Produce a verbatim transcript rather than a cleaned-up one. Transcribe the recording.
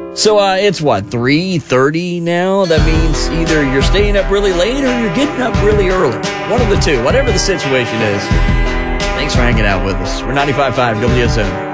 So uh, it's what, three thirty now? That means either you're staying up really late or you're getting up really early. One of the two, whatever the situation is. Thanks for hanging out with us. We're ninety-five point five W S M.